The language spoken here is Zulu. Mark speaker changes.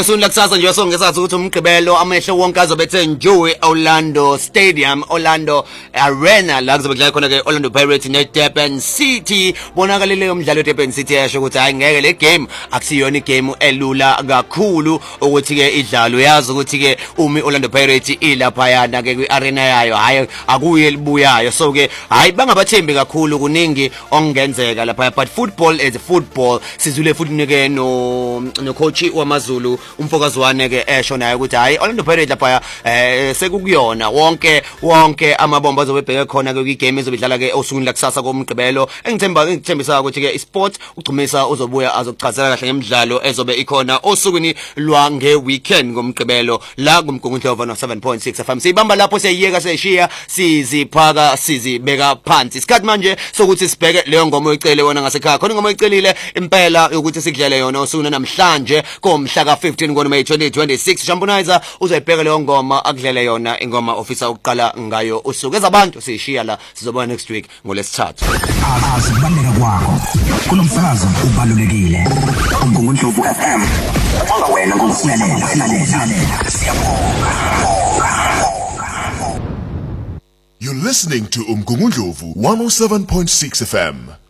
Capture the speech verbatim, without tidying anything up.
Speaker 1: Esuni lakusasa nje songesathi ukuthi umgqibelo amehlo wonke azobethe njuwe Orlando Stadium, Orlando Arena la kuzobe kudlala khona ke Orlando Pirates ne Durban City. Bonakalile umdlalo we Durban City yasho ukuthi hayi ngeke le game akusiyona igame elula kakhulu ukuthi ke idlalo yazi ukuthi ke umi Orlando Pirates ilapha yana ke kwi arena yayo hayi akuye elibuyayo. So ke hayi bangabathembi kakhulu kuningi ongenzeka lapha, but football is football. Sizule futhi nike no no coach wamaZulu umfokazwane ke esho naye ukuthi hayi Orlando Pirates lapha eh sekukuyona wonke wonke amabomba azobebheka khona ke igame ezobidlala ke osukwini lakusasa komgqibelo. Engithemba ngithembisa ukuthi ke isport uGcumisa uzobuya azokuchazela kahle ngemidlalo ezobe ikhona osukwini lwa nge weekend ngomgqibelo la kumgungundlovu no seven point six F M. Sibamba lapho siyiyeka seshiya siziphaka sizibeka phansi. Isikhathi manje sokuthi sibheke leyo ngoma oyicele wona ngasekhaya. Khona ingoma oyicelile impela ukuthi sikudlele yona osuna namhlanje komhla ka fifteen ngoMeyi twenty twenty-six. Shambonizer uzoyibheka leyo ngoma akudlele yona ingoma ofisa ukuqala ngayo usuku. Ezabantu sishiya la sizoba next week ngolesithathu.
Speaker 2: Asibaleka kwakho kulomsakazo ubalulekile umgungundlovu F M. Ngoba wena ngosiyalela lalela siyabonga.
Speaker 3: You're listening to Umgungundlovu one oh seven point six F M.